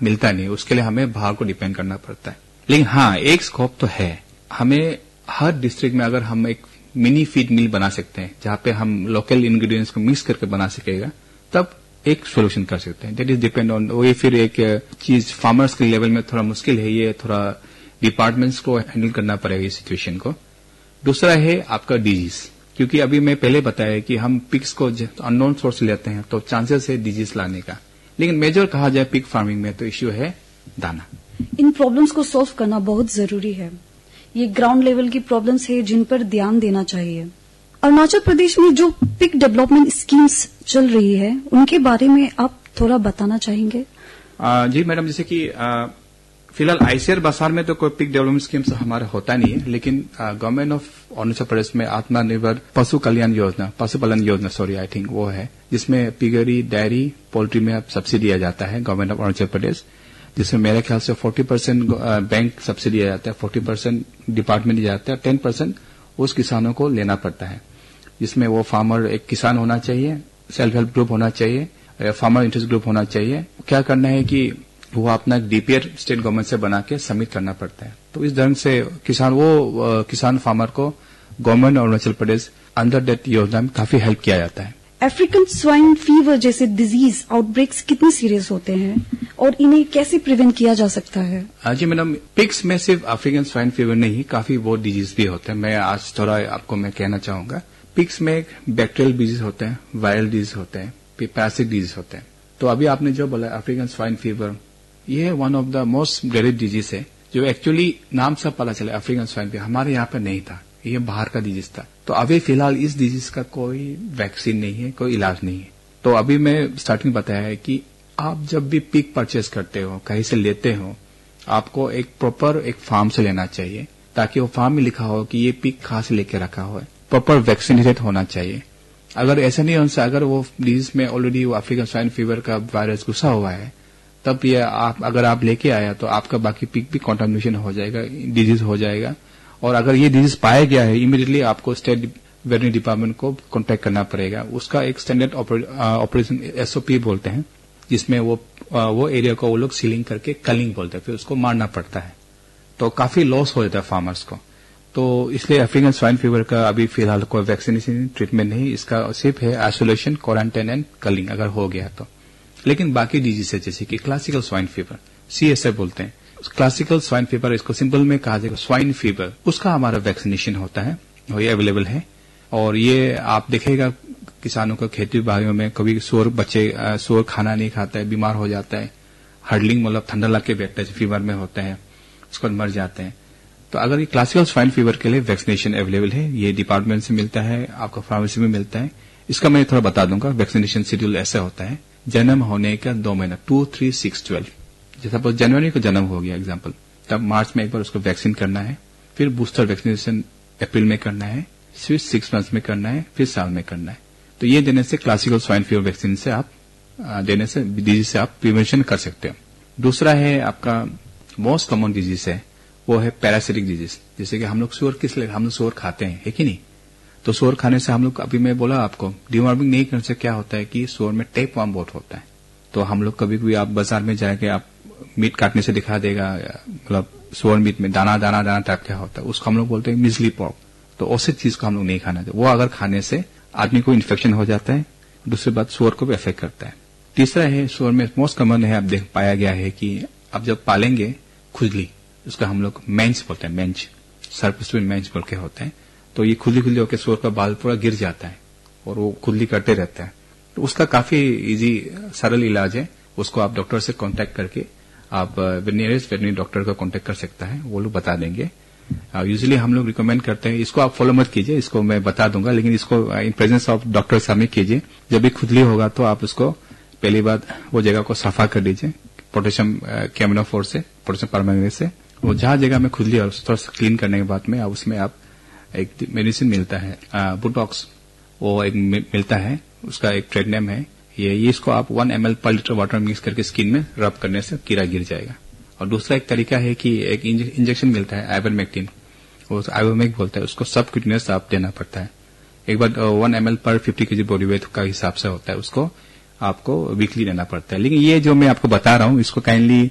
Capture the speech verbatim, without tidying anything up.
मिलता नहीं, उसके लिए हमें बाहर को डिपेंड करना पड़ता है। लेकिन हाँ, एक स्कोप तो है, हमें हर डिस्ट्रिक्ट में अगर हम एक मिनी फीड मिल बना सकते हैं जहां पे हम लोकल इंग्रेडिएंट्स को मिक्स करके बना सकेगा, तब एक सोल्यूशन कर सकते हैं। दैट इज डिपेंड ऑन, वो फिर एक चीज फार्मर्स के लेवल में थोड़ा मुश्किल है, ये थोड़ा डिपार्टमेंट्स को हैंडल करना पड़ेगा इस सिचुएशन को। दूसरा है आपका डिजीज, क्योंकि अभी मैं पहले बताया कि हम पिग्स को अननोन सोर्स से लेते हैं तो चांसेस है डिजीज लाने का, लेकिन मेजर कहा जाए पिग फार्मिंग में तो इश्यू है दाना। इन प्रॉब्लम्स को सॉल्व करना बहुत जरूरी है। ये ग्राउंड लेवल की प्रॉब्लम्स है जिन पर ध्यान देना चाहिए। अरुणाचल प्रदेश में जो पिग डेवलपमेंट स्कीम्स चल रही है उनके बारे में आप थोड़ा बताना चाहेंगे? आ, जी मैडम, जैसे कि आ, फिलहाल आईसीआर बासार में तो कोई पिग डेवलपमेंट स्कीम्स हमारा होता नहीं है, लेकिन गवर्नमेंट ऑफ अरुणाचल प्रदेश में आत्मनिर्भर पशु कल्याण योजना, पशुपालन योजना सॉरी आई थिंक वो है, जिसमें पिगरी, डेयरी, पोल्ट्री में सब्सिडी दिया जाता है गवर्नमेंट ऑफ अरुणाचल प्रदेश, जिसमें मेरे ख्याल से चालीस परसेंट बैंक सब्सिडी दिया जाता है, चालीस परसेंट डिपार्टमेंट दिया जाता है, दस परसेंट उस किसानों को लेना पड़ता है, जिसमें वो फार्मर एक किसान होना चाहिए, सेल्फ हेल्प ग्रुप होना चाहिए, फार्मर इंटरेस्ट ग्रुप होना चाहिए। क्या करना है कि वो अपना डीपीआर स्टेट गवर्नमेंट से बना के सबमिट करना पड़ता है। तो इस ढंग से किसान वो किसान फार्मर को government Arunachal Pradesh under that योजना में काफी हेल्प किया जाता है। अफ्रीकन स्वाइन फीवर जैसे डिजीज आउटब्रेक्स कितने सीरियस होते हैं और इन्हें कैसे प्रिवेंट किया जा सकता है? जी मैडम, पिग्स में सिर्फ अफ्रीकन स्वाइन फीवर नहीं, काफी वो डिजीज भी होते हैं। मैं आज थोड़ा आपको मैं कहना चाहूंगा, पिग्स में बैक्टीरियल डिजीज होते हैं, वायरल डिजीज होते हैं, पैरासिटिक डिजीज होते हैं। तो अभी आपने जो बोला अफ्रीकन स्वाइन फीवर, ये one of the most dreaded disease है, जो एक्चुअली नाम से पता चला अफ्रीकन स्वाइन फीवर हमारे यहाँ पे नहीं था, ये बाहर का डिजीज था। तो अभी फिलहाल इस डिजीज का कोई वैक्सीन नहीं है, कोई इलाज नहीं है। तो अभी मैं स्टार्टिंग बताया है कि आप जब भी पिग परचेज करते हो, कहीं से लेते हो, आपको एक प्रॉपर एक फार्म से लेना चाहिए, ताकि वो फार्म में लिखा हो कि ये पिग कहाँ से लेके रखा हुआ है, प्रॉपर वैक्सीनेटेड होना चाहिए। अगर ऐसा नहीं होने से अगर वो डिजीज में ऑलरेडी वो अफ्रीकन स्वाइन फीवर का वायरस घुसा हुआ है, तब ये आप अगर आप लेके आया तो आपका बाकी पिग भी कॉन्टामिनेशन हो जाएगा, डिजीज हो जाएगा। और अगर ये डिजीज पाया गया है, इमीडिएटली आपको स्टेट वेटरनरी डिपार्टमेंट को कॉन्टेक्ट करना पड़ेगा। उसका एक स्टैंडर्ड ऑपरेशन एसओपी बोलते हैं, जिसमें वो वो एरिया को वो लोग सीलिंग करके कलिंग बोलते हैं, फिर उसको मारना पड़ता है। तो काफी लॉस हो जाता है फार्मर्स को। तो इसलिए अफ्रीकन स्वाइन फीवर का अभी फिलहाल कोई वैक्सीनेशन ट्रीटमेंट नहीं, इसका सिर्फ है आइसोलेशन, क्वारंटाइन एंड कलिंग अगर हो गया तो। लेकिन बाकी डिजीज है जैसे कि क्लासिकल स्वाइन फीवर, सीएसएफ बोलते हैं, क्लासिकल स्वाइन फीवर, इसको सिंपल में कहा जाएगा स्वाइन फीवर, उसका हमारा वैक्सीनेशन होता है और ये अवेलेबल है। और ये आप देखेगा किसानों को खेती बाड़ियों में कभी सूअर बच्चे सूअर खाना नहीं खाता है, बीमार हो जाता है, हर्डलिंग मतलब ठंडा लग के बैठता है, फीवर में होते हैं, उसको मर जाते हैं। तो अगर ये क्लासिकल स्वाइन फीवर के लिए वैक्सीनेशन अवेलेबल है, ये डिपार्टमेंट से मिलता है, आपको फार्मेसी में मिलता है। इसका मैं थोड़ा बता दूंगा, वैक्सीनेशन शेड्यूल ऐसा होता है, जन्म होने का दो महीना टू थ्री सिक्स ट्वेल्व, जैसा सपोज जनवरी को जन्म हो गया एग्जाम्पल, तब मार्च में एक बार उसको वैक्सीन करना है, फिर बूस्टर वैक्सीनेशन अप्रैल में करना है, फिर सिक्स मंथ्स में करना है, फिर साल में करना है। तो ये देने से क्लासिकल स्वाइन फीवर वैक्सीन से आप देने से डिजीज से आप प्रिवेंशन कर सकते हो। दूसरा है आपका मोस्ट कॉमन डिजीज है, वो है पैरासिटिक डिजीज। जैसे कि हम लोग सूअर किस लिए हम लोग सूअर खाते हैं, है कि नहीं? तो सूअर खाने से हम लोग, अभी मैं बोला आपको, डिवॉर्मिंग नहीं करने से क्या होता है कि सूअर में टेप वर्म बहुत होता है। तो हम लोग कभी कभी आप बाजार में जाके आप मीट काटने से दिखा देगा, मतलब सूअर मीट में दाना दाना दाना टाइप क्या होता है, उसको हम लोग बोलते हैं मिजली पॉर्क। तो उसी चीज को हम लोग नहीं खाना चाहिए, वो अगर खाने से आदमी को इन्फेक्शन हो जाता है, दूसरी बात सूअर को भी अफेक्ट करता है। तीसरा है सूअर में मोस्ट कॉमन है, आप देख पाया गया है कि आप जब पालेंगे खुजली, उसका हम लोग मेंच बोलते हैं, मेंच सर्पस्विन मेंच बोल के होते हैं। तो ये खुजली खुजली होकर सूअर का बाल पूरा गिर जाता है और वो खुजली करते रहता है। तो उसका काफी इजी सरल इलाज है, उसको आप डॉक्टर से कांटेक्ट करके आप नियरेस्ट वेटरनरी डॉक्टर का कांटेक्ट कर सकता है, वो लोग बता देंगे। यूजुअली हम लोग रिकमेंड करते हैं, इसको आप फॉलो मत कीजिए, इसको मैं बता दूंगा, लेकिन इसको इन प्रेजेंस ऑफ डॉक्टर सामने कीजिए। जब भी खुजली होगा तो आप उसको पहली बात वो जगह को सफा कर दीजिए पोटेशियम कैमिनोफोर से, पोटेशियम परमैंगनेट से। वो जहां जगह में खुजली है थोड़ा सा क्लीन करने के बाद में उसमें आप एक मेडिसिन मिलता है बुटॉक्स, वो एक मिलता है, उसका एक ट्रेड नेम है ये, ये इसको आप वन एम एल पर लीटर वाटर मिक्स करके स्किन में रब करने से कीड़ा गिर जाएगा। और दूसरा एक तरीका है कि एक इंजेक्शन मिलता है आइवरमेक्टिन, वो आइवरमेक बोलता है, उसको सब क्यूटनेस आप देना पड़ता है। एक बार वन एम एल पर फिफ्टी केजी बॉडी वेट का हिसाब से होता है, उसको आपको वीकली देना पड़ता है। लेकिन ये जो मैं आपको बता रहा हूँ इसको काइंडली